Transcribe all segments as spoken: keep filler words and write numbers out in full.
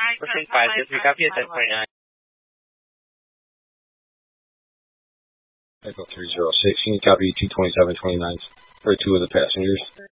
First name five six three, copy at ten twenty-nine. Echo three zero six, can you copy two twenty-seven twenty-nine for two of the passengers?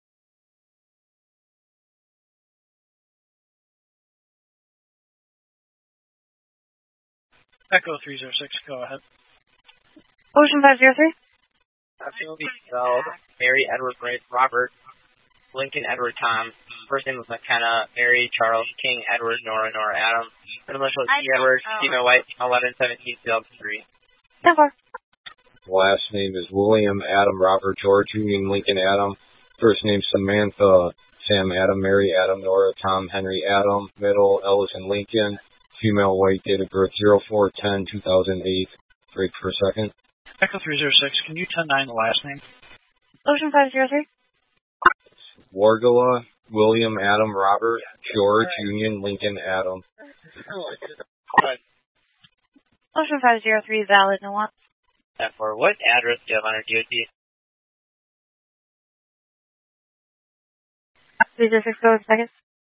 Echo three zero six, go ahead. Ocean five zero three. That's going to be spelled Mary, Edward, Robert, Lincoln, Edward, Tom. First name was McKenna, Mary, Charles, King, Edward, Nora, Nora, Adam. Middle initial T, Edward, female, white, eleven seventeen two thousand three. ten four. Last name is William, Adam, Robert, George, Union, Lincoln, Adam. First name Samantha, Sam, Adam, Mary, Adam, Nora, Tom, Henry, Adam. Middle, Ellison, Lincoln. Female, white, date of birth zero four ten two thousand eight. Break for a second. Echo three zero six, can you ten nine the last name? Ocean five zero three. Wargala, William, Adam, Robert, George, Union, Lincoln, Adam. Ocean five zero three, valid, no want. ten four, what address do you have on our D O T? three zero six, go second.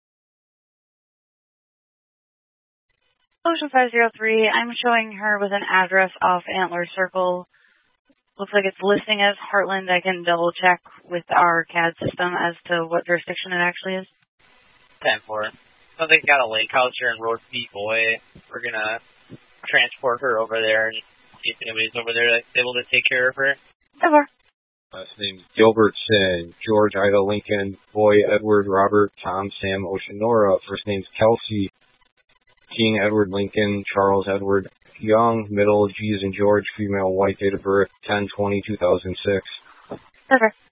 Ocean five zero three, I'm showing her with an address off Antler Circle. Looks like it's listing as Heartland. I can double check with our C A D system as to what jurisdiction it actually is. ten four. Something's got a lake house here in Road Feet Boy. We're going to transport her over there and see if anybody's over there that's able to take care of her. ten four. Last name Gilbertson, George, Ida, Lincoln, Boy, Edward, Robert, Tom, Sam, Ocean, Nora. First name's Kelsey, King, Edward, Lincoln, Charles, Edward, Young. Middle, G as in George, female, white, date of birth ten twenty two thousand six. Perfect.